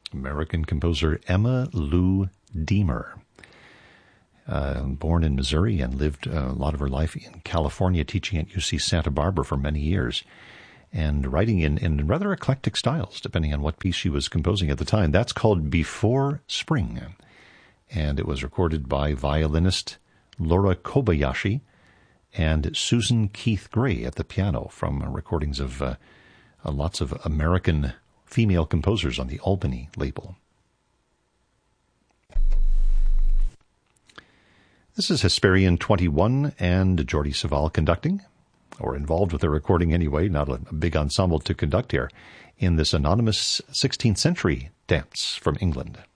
American composer Emma Lou Deemer. Born in Missouri and lived a lot of her life in California, teaching at UC Santa Barbara for many years, and writing in rather eclectic styles, depending on what piece she was composing at the time. That's called Before Spring, and it was recorded by violinist Laura Kobayashi and Susan Keith Gray at the piano from recordings of lots of American female composers on the Albany label. This is Hesperian 21 and Jordi Savall conducting, or involved with the recording anyway, not a big ensemble to conduct here, in this anonymous 16th century dance from England.